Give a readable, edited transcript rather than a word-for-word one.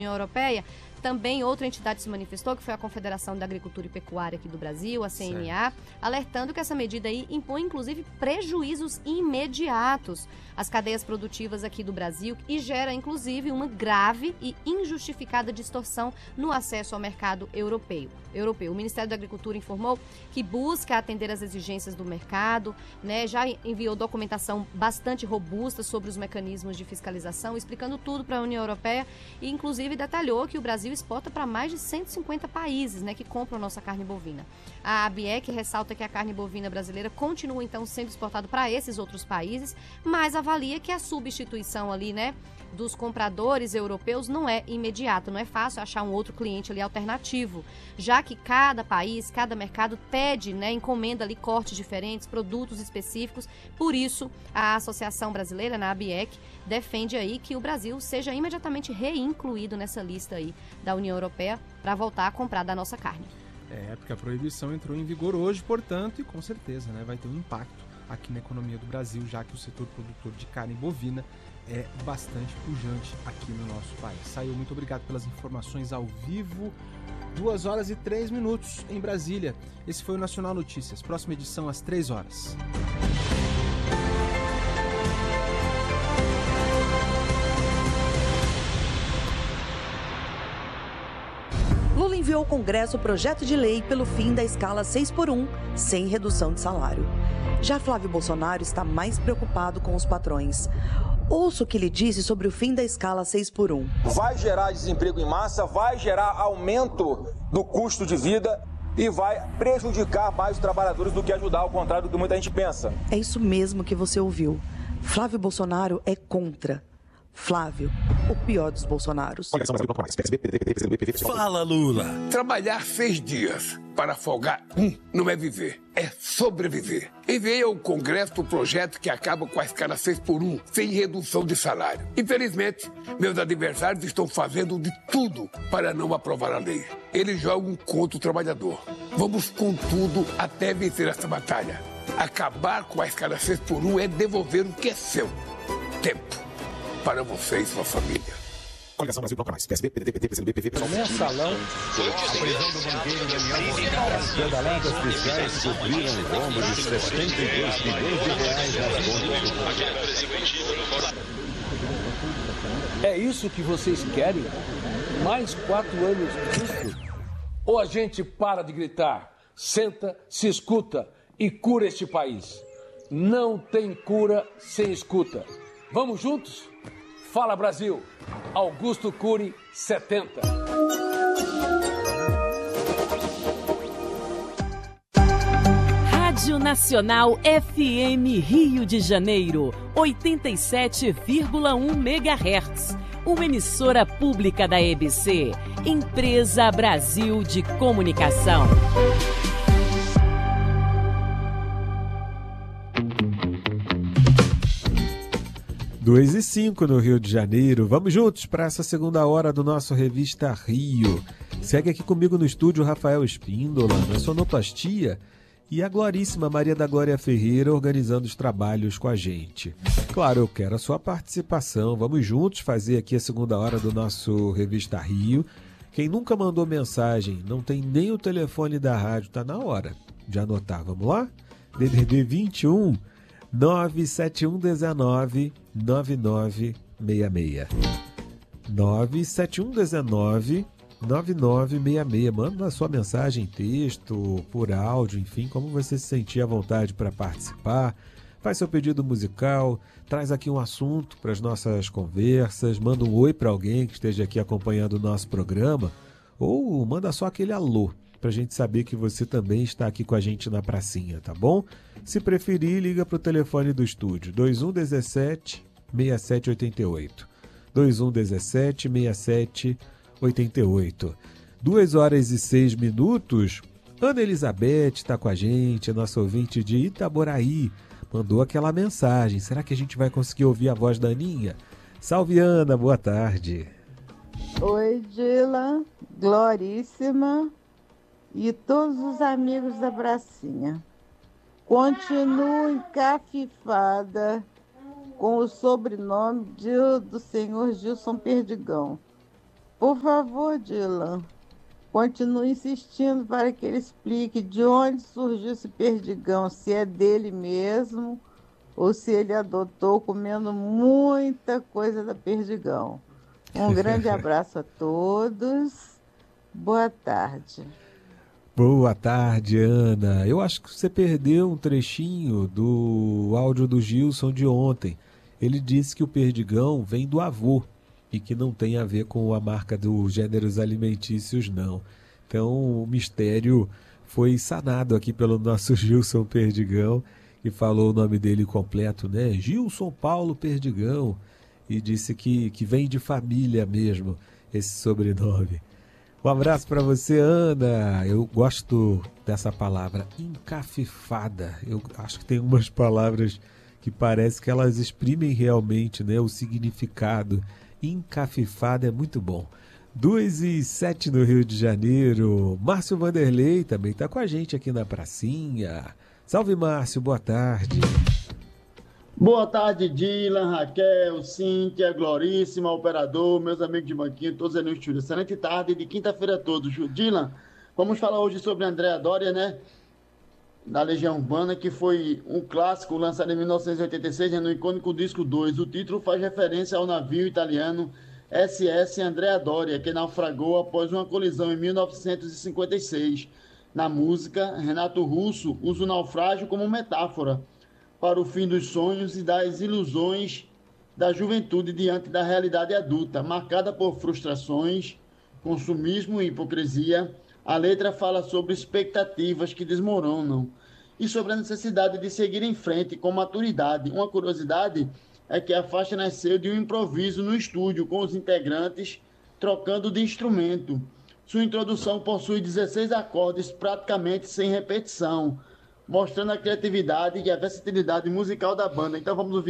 União Europeia, também outra entidade se manifestou, que foi a Confederação da Agricultura e Pecuária aqui do Brasil, a CNA, alertando que essa medida aí impõe, inclusive, prejuízos imediatos às cadeias produtivas aqui do Brasil e gera, inclusive, uma grave e injustificada distorção no acesso ao mercado europeu. O Ministério da Agricultura informou que busca atender às exigências do mercado, né, já enviou documentação bastante robusta sobre os mecanismos de fiscalização, explicando tudo para a União Europeia e, inclusive, detalhou que o Brasil exporta para mais de 150 países, né, que compram nossa carne bovina. A ABIEC ressalta que a carne bovina brasileira continua, então, sendo exportada para esses outros países, mas avalia que a substituição ali, né, dos compradores europeus não é imediata, não é fácil achar um outro cliente ali alternativo, já que cada país, cada mercado pede, né, encomenda ali cortes diferentes, produtos específicos. Por isso, a Associação Brasileira, na ABIEC, defende aí que o Brasil seja imediatamente reincluído nessa lista aí da União Europeia para voltar a comprar da nossa carne. Porque a proibição entrou em vigor hoje, portanto, e com certeza, né, vai ter um impacto aqui na economia do Brasil, já que o setor produtor de carne bovina é bastante pujante aqui no nosso país. Saiu, muito obrigado pelas informações ao vivo. 2h03 em Brasília. Esse foi o Nacional Notícias. Próxima edição às 3h. Lula enviou ao Congresso o projeto de lei pelo fim da escala 6x1, sem redução de salário. Já Flávio Bolsonaro está mais preocupado com os patrões. Ouça o que ele disse sobre o fim da escala 6x1. Vai gerar desemprego em massa, vai gerar aumento do custo de vida e vai prejudicar mais os trabalhadores do que ajudar, ao contrário do que muita gente pensa. É isso mesmo que você ouviu. Flávio Bolsonaro é contra. Flávio, o pior dos Bolsonaros. Fala, Lula. Trabalhar 6 dias para folgar não é viver, é sobreviver. Enviei ao Congresso o projeto que acaba com a escala 6x1, sem redução de salário. Infelizmente, meus adversários estão fazendo de tudo para não aprovar a lei. Eles jogam contra o trabalhador. Vamos com tudo até vencer essa batalha. Acabar com a escala 6x1 é devolver o que é seu. Tempo. Para você e sua família. Coligação Brasil Bloco Mais. PSB, PDT, PT, PCdoB, PV, PSOL. Mensalão. A prisão do banqueiro Daniel Monteiro. Pedaladas fiscais cobriram o rombo de 72 bilhões de reais nas contas do... É isso que vocês querem? Mais 4 anos disso? Ou a gente para de gritar, senta, se escuta e cura este país? Não tem cura sem escuta. Vamos juntos? Fala Brasil, Augusto Cury, 70. Rádio Nacional FM Rio de Janeiro, 87,1 MHz. Uma emissora pública da EBC, Empresa Brasil de Comunicação. 2h05 no Rio de Janeiro. Vamos juntos para essa segunda hora do nosso Revista Rio. Segue aqui comigo no estúdio Rafael Espíndola, na sonoplastia, e a gloríssima Maria da Glória Ferreira organizando os trabalhos com a gente. Claro, eu quero a sua participação. Vamos juntos fazer aqui a segunda hora do nosso Revista Rio. Quem nunca mandou mensagem, não tem nem o telefone da rádio, tá na hora de anotar. Vamos lá? DDD 21 97119 9966. 97119 9966. Manda a sua mensagem em texto, por áudio, enfim, como você se sentir à vontade para participar. Faz seu pedido musical, traz aqui um assunto para as nossas conversas, manda um oi para alguém que esteja aqui acompanhando o nosso programa, ou manda só aquele alô, para a gente saber que você também está aqui com a gente na pracinha, tá bom? Se preferir, liga para o telefone do estúdio, 2117-6788. 2117-6788. 2h06. Ana Elizabeth está com a gente, nossa ouvinte de Itaboraí. Mandou aquela mensagem. Será que a gente vai conseguir ouvir a voz da Aninha? Salve, Ana, boa tarde. Oi, Dila, Gloríssima e todos os amigos da pracinha. Continuo encafifada com o sobrenome do senhor Gilson Perdigão. Por favor, Dylan, continue insistindo para que ele explique de onde surgiu esse perdigão, se é dele mesmo ou se ele adotou comendo muita coisa da perdigão. Um grande abraço a todos. Boa tarde. Boa tarde, Ana. Eu acho que você perdeu um trechinho do áudio do Gilson de ontem. Ele disse que o perdigão vem do avô e que não tem a ver com a marca dos gêneros alimentícios, não. Então, o mistério foi sanado aqui pelo nosso Gilson Perdigão, que falou o nome dele completo, né? Gilson Paulo Perdigão. E disse que vem de família mesmo esse sobrenome. Um abraço para você, Ana. Eu gosto dessa palavra, encafifada. Eu acho que tem umas palavras que parece que elas exprimem realmente, né, o significado. Encafifada é muito bom. 2h07 no Rio de Janeiro. Márcio Vanderlei também está com a gente aqui na pracinha. Salve, Márcio, boa tarde. Boa tarde, Dylan, Raquel, Cíntia, Gloríssima, operador, meus amigos de banquinho, todos aí no estúdio. Excelente tarde de quinta-feira a todos. Dylan, vamos falar hoje sobre Andréa Doria, né? Da Legião Urbana, que foi um clássico lançado em 1986, né, no icônico disco 2. O título faz referência ao navio italiano SS Andréa Doria, que naufragou após uma colisão em 1956. Na música, Renato Russo usa o naufrágio como metáfora para o fim dos sonhos e das ilusões da juventude diante da realidade adulta, marcada por frustrações, consumismo e hipocrisia. A letra fala sobre expectativas que desmoronam e sobre a necessidade de seguir em frente com maturidade. Uma curiosidade é que a faixa nasceu de um improviso no estúdio, com os integrantes trocando de instrumento. Sua introdução possui 16 acordes praticamente sem repetição, mostrando a criatividade e a versatilidade musical da banda. Então vamos ouvir